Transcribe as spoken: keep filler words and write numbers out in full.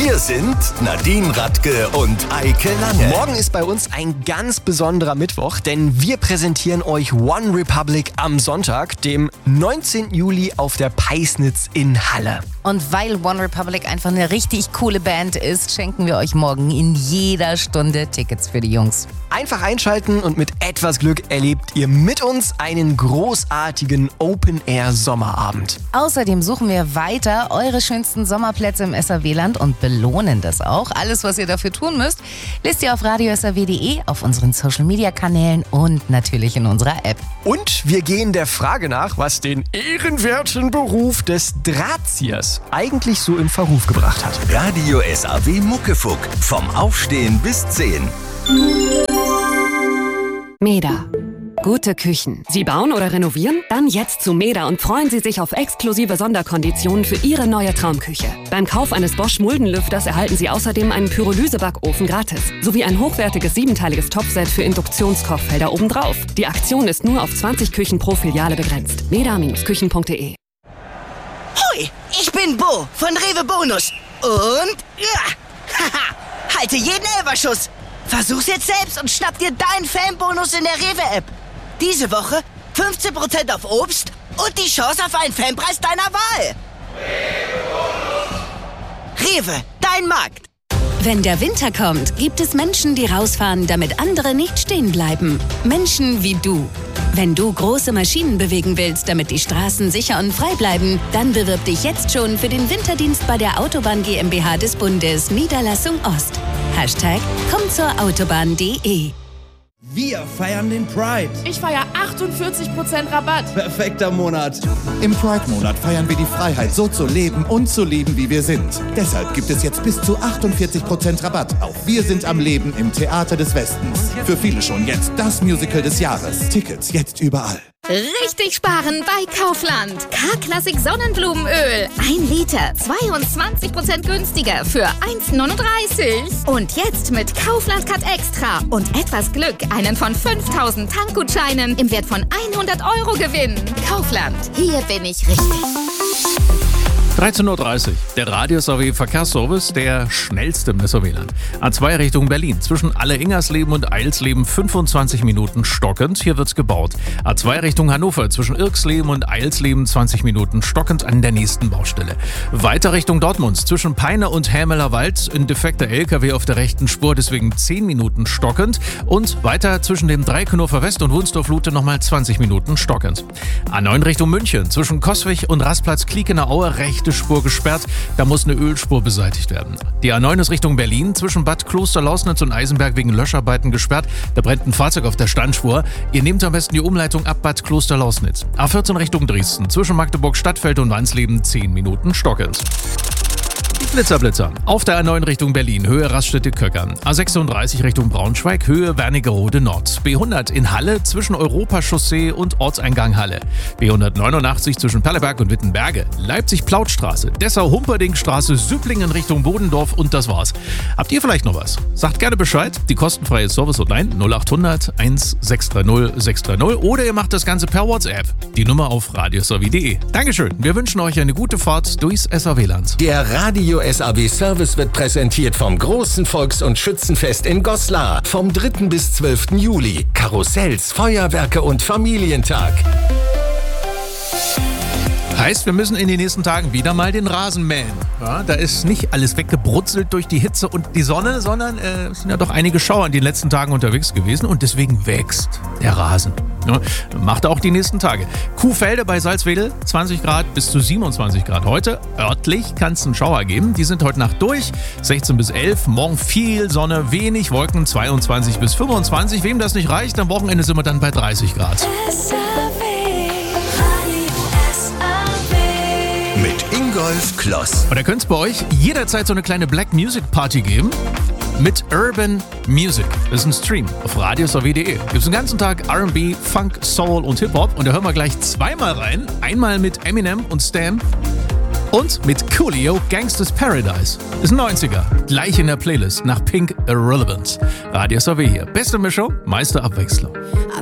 Hier sind Nadine Radke und Eike Lange. Morgen ist bei uns ein ganz besonderer Mittwoch, denn wir präsentieren euch One Republic am Sonntag, dem neunzehnten Juli auf der Peisnitz in Halle. Und weil One Republic einfach eine richtig coole Band ist, schenken wir euch morgen in jeder Stunde Tickets für die Jungs. Einfach einschalten und mit etwas Glück erlebt ihr mit uns einen großartigen Open-Air-Sommerabend. Außerdem suchen wir weiter eure schönsten Sommerplätze im S R W-Land und belohnen das auch. Alles, was ihr dafür tun müsst, lest ihr auf radio s r w punkt d e, auf unseren Social-Media-Kanälen und natürlich in unserer App. Und wir gehen der Frage nach, was den ehrenwerten Beruf des Drahtziehers eigentlich so in Verruf gebracht hat. Radio S R W Muckefuck. Vom Aufstehen bis zehn. Meda. Gute Küchen. Sie bauen oder renovieren? Dann jetzt zu Meda und freuen Sie sich auf exklusive Sonderkonditionen für Ihre neue Traumküche. Beim Kauf eines Bosch Muldenlüfters erhalten Sie außerdem einen Pyrolysebackofen gratis, sowie ein hochwertiges siebenteiliges Topfset für Induktionskochfelder obendrauf. Die Aktion ist nur auf zwanzig Küchen pro Filiale begrenzt. meda Küchen punkt d e. Hoi, ich bin Bo von Rewe Bonus. Und ja, haha, halte jeden Elferschuss. Versuch's jetzt selbst und schnapp dir deinen Fanbonus in der Rewe-App. Diese Woche fünfzehn Prozent auf Obst und die Chance auf einen Fanpreis deiner Wahl. Rewe, dein Markt. Wenn der Winter kommt, gibt es Menschen, die rausfahren, damit andere nicht stehen bleiben. Menschen wie du. Wenn du große Maschinen bewegen willst, damit die Straßen sicher und frei bleiben, dann bewirb dich jetzt schon für den Winterdienst bei der Autobahn GmbH des Bundes, Niederlassung Ost. Hashtag komm zur Autobahn punkt d e. Wir feiern den Pride. Ich feiere achtundvierzig Prozent Rabatt. Perfekter Monat. Im Pride-Monat feiern wir die Freiheit, so zu leben und zu lieben, wie wir sind. Deshalb gibt es jetzt bis zu achtundvierzig Prozent Rabatt auf Wir sind am Leben im Theater des Westens. Für viele schon jetzt das Musical des Jahres. Tickets jetzt überall. Richtig sparen bei Kaufland. K-Klassik Sonnenblumenöl. Ein Liter, zweiundzwanzig Prozent günstiger für eins neununddreißig. Und jetzt mit Kaufland Cut Extra und etwas Glück einen von fünftausend Tankgutscheinen im Wert von hundert Euro gewinnen. Kaufland, hier bin ich richtig. dreizehn Uhr dreißig, der Radio S R W Verkehrsservice, der schnellste im S R W-Land. A zwei Richtung Berlin, zwischen Alle-Ingersleben und Eilsleben fünfundzwanzig Minuten stockend, hier wird's gebaut. A zwei Richtung Hannover, zwischen Irksleben und Eilsleben zwanzig Minuten stockend an der nächsten Baustelle. Weiter Richtung Dortmund, zwischen Peine und Hämelerwald, ein defekter L K W auf der rechten Spur, deswegen zehn Minuten stockend. Und weiter zwischen dem Dreikönofer West und Wunsdorf-Lute nochmal zwanzig Minuten stockend. A neun Richtung München, zwischen Coswig und Rastplatz Kliekener Aue, rechte Spur gesperrt, da muss eine Ölspur beseitigt werden. Die A neun ist Richtung Berlin, zwischen Bad Kloster-Lausnitz und Eisenberg wegen Löscharbeiten gesperrt, da brennt ein Fahrzeug auf der Standspur. Ihr nehmt am besten die Umleitung ab Bad Kloster-Lausnitz. A vierzehn Richtung Dresden, zwischen Magdeburg-Stadtfeld und Wansleben zehn Minuten stockend. Blitzer, Blitzer. Auf der A neun Richtung Berlin, Höhe Raststätte-Köckern. A sechsunddreißig Richtung Braunschweig, Höhe Wernigerode Nord. B hundert in Halle, zwischen Europachaussee und Ortseingang Halle. B hundertneunundachtzig zwischen Perleberg und Wittenberge. Leipzig-Plautstraße, Dessau-Humperdingstraße, Süpplingen Richtung Bodendorf und das war's. Habt ihr vielleicht noch was? Sagt gerne Bescheid. Die kostenfreie Service-Hotline null achthundert eins sechs drei null sechs drei null oder ihr macht das Ganze per WhatsApp. Die Nummer auf radio s r w punkt d e. Dankeschön. Wir wünschen euch eine gute Fahrt durchs S R W-Land. Der Radio S R W Service wird präsentiert vom großen Volks- und Schützenfest in Goslar. Vom dritten bis zwölften Juli. Karussells, Feuerwerke und Familientag. Heißt, wir müssen in den nächsten Tagen wieder mal den Rasen mähen. Ja, da ist nicht alles weggebrutzelt durch die Hitze und die Sonne, sondern äh, es sind ja doch einige Schauer in den letzten Tagen unterwegs gewesen und deswegen wächst der Rasen. Ja, macht er auch die nächsten Tage. Kuhfelde bei Salzwedel, zwanzig Grad bis zu siebenundzwanzig Grad heute. Örtlich kann es einen Schauer geben. Die sind heute Nacht durch, sechzehn bis elf. Morgen viel Sonne, wenig Wolken, zweiundzwanzig bis fünfundzwanzig. Wem das nicht reicht, am Wochenende sind wir dann bei dreißig Grad. Mit Ingolf Kloss. Und da könnte es bei euch jederzeit so eine kleine Black Music Party geben mit Urban Music. Das ist ein Stream auf radio s r w punkt d e. Gibt es den ganzen Tag R and B, Funk, Soul und Hip-Hop. Und da hören wir gleich zweimal rein. Einmal mit Eminem und Stam und mit Coolio Gangsta's Paradise. Ist ein neunziger. Gleich in der Playlist nach Pink Irrelevant. Radio S R W hier. Beste Mischung, meiste Abwechslung.